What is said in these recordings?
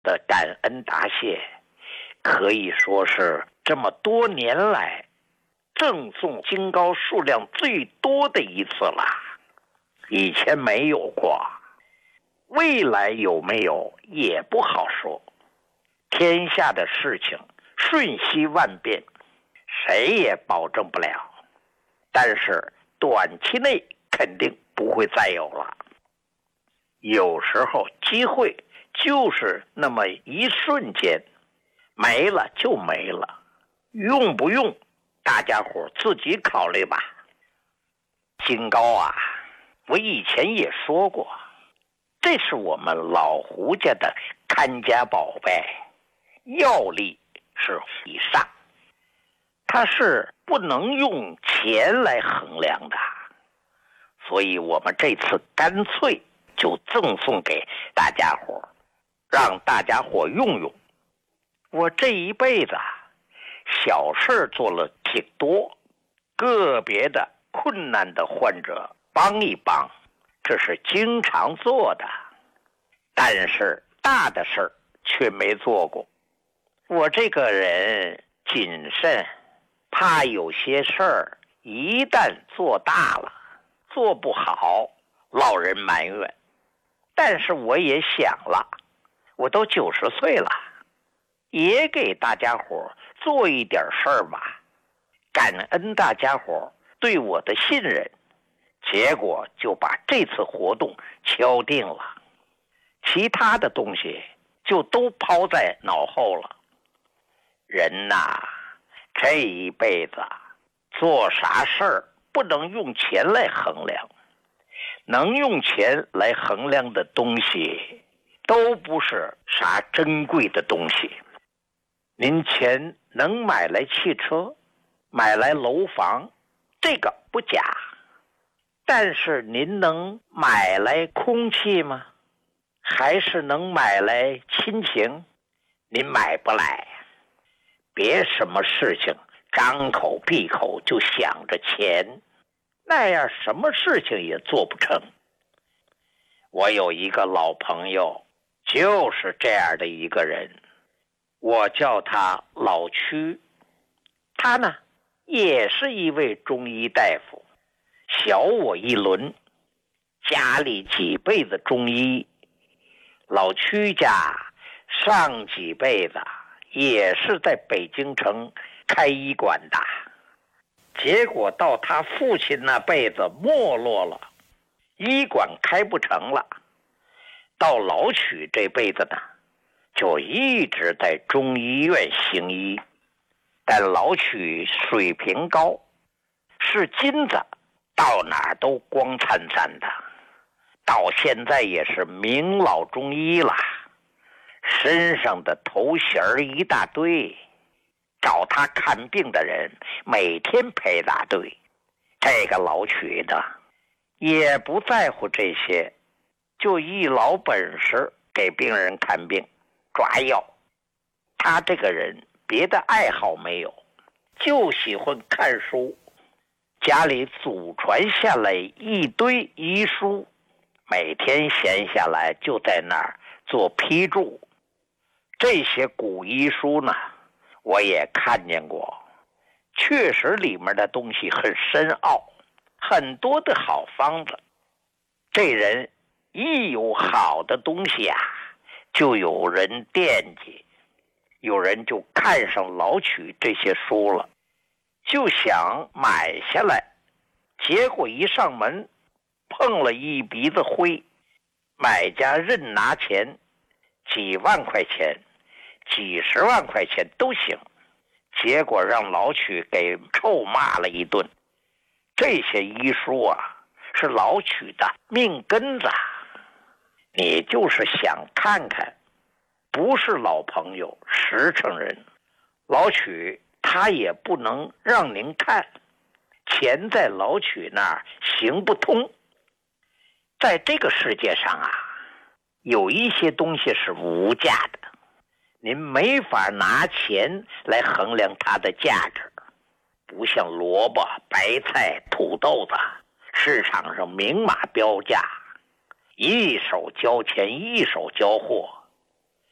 的感恩答谢，可以说是这么多年来赠送金糕数量最多的一次了。以前没有过，未来有没有也不好说。天下的事情瞬息万变，谁也保证不了，但是短期内肯定不会再有了。有时候机会就是那么一瞬间，没了就没了，用不用大家伙自己考虑吧。金糕啊，我以前也说过，这是我们老胡家的看家宝贝，药力是以上，它是不能用钱来衡量的，所以我们这次干脆就赠送给大家伙，让大家伙用用。我这一辈子小事做了挺多，个别的困难的患者帮一帮，这是经常做的，但是大的事儿却没做过。我这个人谨慎，怕有些事儿一旦做大了，做不好，落人埋怨。但是我也想了，我都90岁了，也给大家伙做一点事儿吧，感恩大家伙对我的信任，结果就把这次活动敲定了，其他的东西就都抛在脑后了。人呐，这一辈子做啥事儿不能用钱来衡量，能用钱来衡量的东西都不是啥珍贵的东西。您钱能买来汽车，买来楼房，这个不假，但是您能买来空气吗？还是能买来亲情？您买不来。别什么事情张口闭口就想着钱，那样什么事情也做不成。我有一个老朋友，就是这样的一个人，我叫他老屈。他呢，也是一位中医大夫，小我一轮，家里几辈子中医。老屈家上几辈子也是在北京城开医馆的，结果到他父亲那辈子没落了，医馆开不成了。到老曲这辈子呢，就一直在中医院行医，但老曲水平高，是金子，到哪儿都光灿灿的，到现在也是名老中医了，身上的头衔一大堆，找他看病的人每天排大队。这个老曲的也不在乎这些，就一老本事给病人看病抓药。他这个人别的爱好没有，就喜欢看书，家里祖传下来一堆医书，每天闲下来就在那儿做批注。这些古医书呢，我也看见过，确实里面的东西很深奥，很多的好方子。这人一有好的东西啊，就有人惦记，有人就看上老曲这些书了，就想买下来，结果一上门碰了一鼻子灰，买家任拿钱，几万块钱几十万块钱都行，结果让老曲给臭骂了一顿。这些医书啊，是老曲的命根子，你就是想看看，不是老朋友实诚人，老曲他也不能让您看，钱在老曲那儿行不通。在这个世界上啊，有一些东西是无价的，您没法拿钱来衡量它的价值，不像萝卜、白菜、土豆子，市场上明码标价，一手交钱一手交货。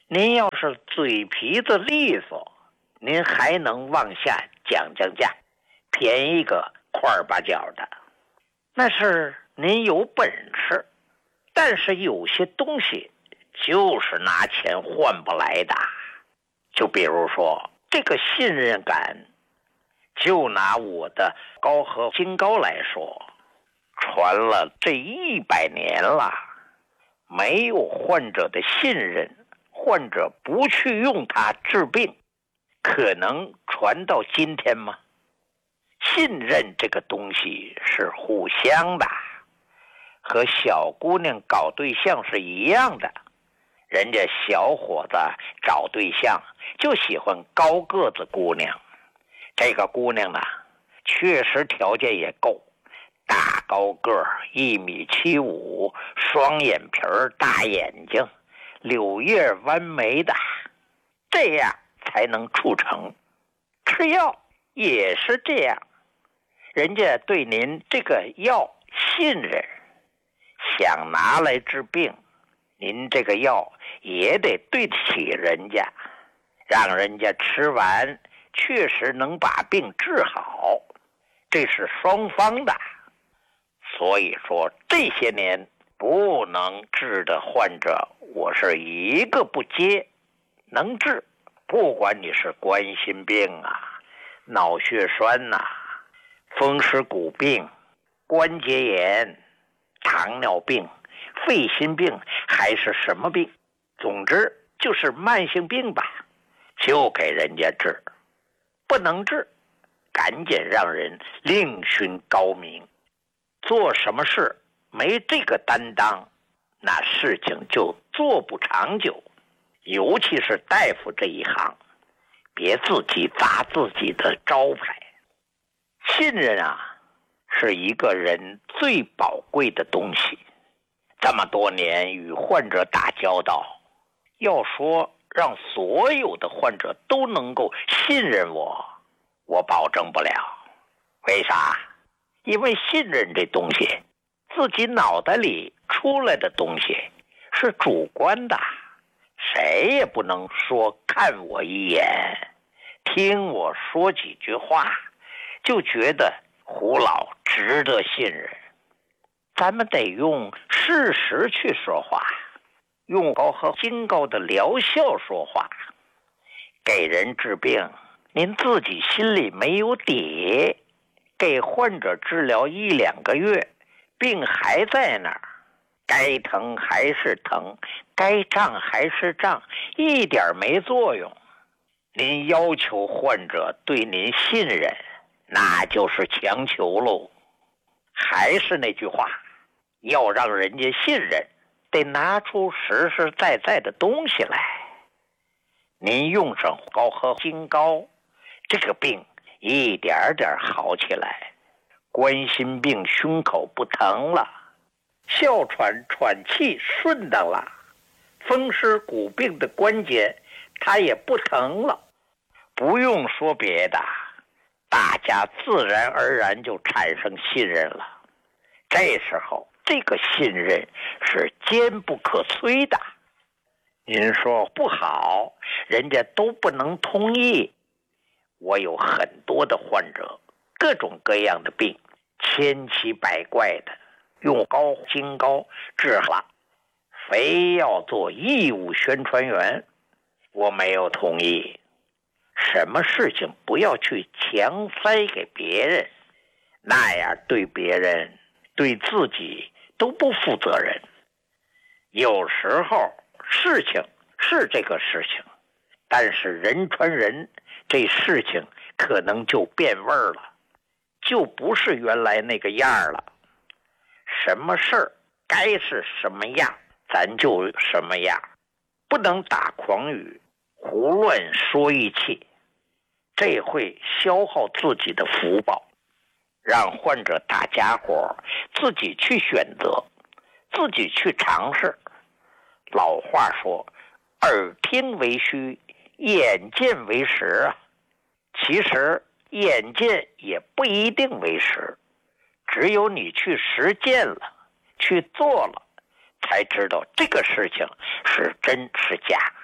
您要是嘴皮子利索，您还能往下讲价，便宜个块八角的，那是您有本事。但是有些东西就是拿钱换不来的，就比如说这个信任感，就拿我的高和金高来说，传了这100年了，没有患者的信任，患者不去用它治病，可能传到今天吗？信任这个东西是互相的，和小姑娘搞对象是一样的。人家小伙子找对象就喜欢高个子姑娘，这个姑娘呢，确实条件也够，大高个1.75米，双眼皮大眼睛，柳叶弯眉的，这样才能促成。吃药也是这样，人家对您这个药信任，想拿来治病，您这个药也得对得起人家，让人家吃完确实能把病治好，这是双方的。所以说这些年不能治的患者，我是一个不接。能治，不管你是冠心病啊、脑血栓啊、风湿骨病、关节炎、糖尿病、肺心病还是什么病，总之就是慢性病吧，就给人家治。不能治，赶紧让人另寻高明。做什么事没这个担当，那事情就做不长久。尤其是大夫这一行，别自己砸自己的招牌。信任啊，是一个人最宝贵的东西。这么多年与患者打交道，要说让所有的患者都能够信任我，我保证不了。为啥？因为信任这东西，自己脑袋里出来的东西是主观的，谁也不能说看我一眼，听我说几句话，就觉得胡老值得信任。咱们得用事实去说话，用高和金高的疗效说话。给人治病，您自己心里没有底，给患者治疗1-2个月，病还在那儿，该疼还是疼，该胀还是胀，一点没作用。您要求患者对您信任，那就是强求喽。还是那句话，要让人家信任，得拿出实实在在的东西来。您用上高和金高，这个病一点点好起来，冠心病胸口不疼了，哮喘喘气顺当了，风湿骨病的关节它也不疼了。不用说别的，大家自然而然就产生信任了。这时候这个信任是坚不可摧的。您说不好，人家都不能同意。我有很多的患者，各种各样的病，千奇百怪的，用高金高治好了，非要做义务宣传员，我没有同意。什么事情不要去强塞给别人，那样对别人对自己都不负责任。有时候事情是这个事情，但是人传人，这事情可能就变味儿了，就不是原来那个样了。什么事儿该是什么样，咱就什么样，不能打诳语，胡乱说一气，这会消耗自己的福报。让患者大家伙自己去选择，自己去尝试。老话说，耳听为虚，眼见为实啊。其实眼见也不一定为实，只有你去实践了，去做了，才知道这个事情是真是假。